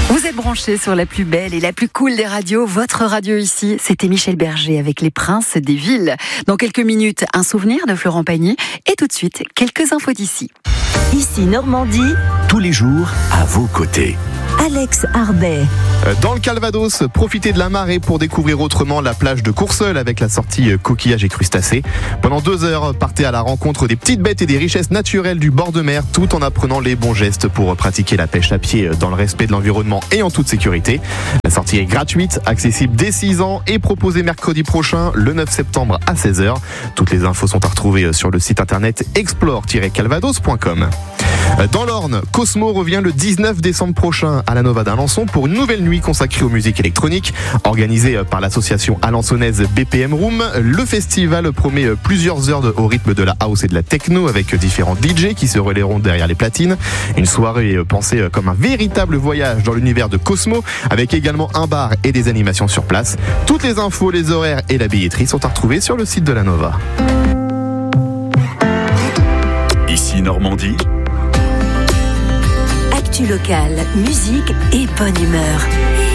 Vous êtes branchés sur la plus belle et la plus cool des radios. Votre radio ici, c'était Michel Berger avec les Princes des Villes. Dans quelques minutes, un souvenir de Florent Pagny. Et tout de suite, quelques infos d'ici. Ici Normandie, tous les jours à vos côtés. Alex Arbet. Dans le Calvados, profitez de la marée pour découvrir autrement la plage de Courseulles avec la sortie coquillages et crustacés. Pendant 2 heures, partez à la rencontre des petites bêtes et des richesses naturelles du bord de mer, tout en apprenant les bons gestes pour pratiquer la pêche à pied dans le respect de l'environnement et en toute sécurité. La sortie est gratuite, accessible dès 6 ans et proposée mercredi prochain, le 9 septembre à 16h. Toutes les infos sont à retrouver sur le site internet explore-calvados.com. Dans l'Orne, Cosmo revient le 19 décembre prochain à la Nova d'Alençon pour une nouvelle nuit consacrée aux musiques électroniques. Organisée par l'association alençonnaise BPM Room, le festival promet plusieurs heures au rythme de la house et de la techno avec différents DJ qui se relayeront derrière les platines. Une soirée pensée comme un véritable voyage dans l'univers de Cosmo avec également un bar et des animations sur place. Toutes les infos, les horaires et la billetterie sont à retrouver sur le site de la Nova. Ici Normandie. Actu locale, musique et bonne humeur.